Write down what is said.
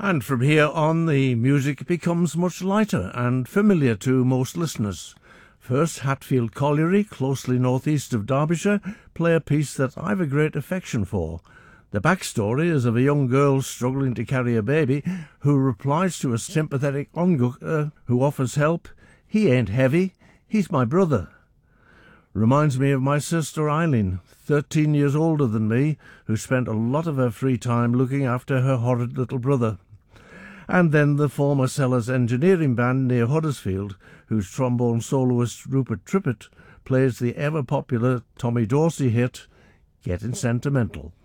And from here on, the music becomes much lighter and familiar to most listeners. First, Hatfield Colliery, closely northeast of Derbyshire, play a piece that I've a great affection for. The backstory is of a young girl struggling to carry a baby who replies to a sympathetic onlooker who offers help. "He ain't heavy, he's my brother." Reminds me of my sister Eileen, 13 years older than me, who spent a lot of her free time looking after her horrid little brother. And then the former Sellers Engineering Band near Huddersfield, whose trombone soloist Rupert Trippett plays the ever-popular Tommy Dorsey hit, "Getting Sentimental."